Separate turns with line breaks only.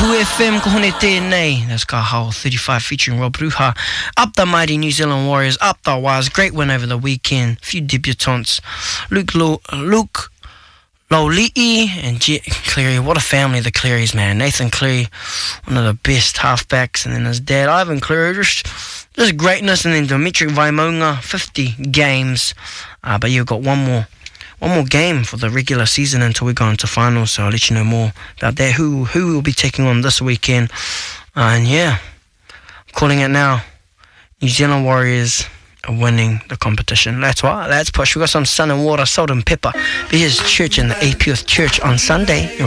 2FM kohone tēnei. That's Kahao 35 featuring Rob Ruha. Up the mighty New Zealand Warriors, up the Waz. Great win over the weekend. Few debutants. Luke Loli'i and Jet Cleary. What a family, the Clearys, man. Nathan Cleary, one of the best halfbacks, and then his dad, Ivan Cleary. Just greatness, and then Dimitri Vaimaunga, 50 games. But you've got one more game for the regular season until we go into finals, so I'll let you know more about that, who will be taking on this weekend. And yeah, I'm calling it now. New Zealand Warriors are winning the competition. That's why. Let's push. We got some sun and water, salt and pepper. Here's church in the AP with Church on Sunday.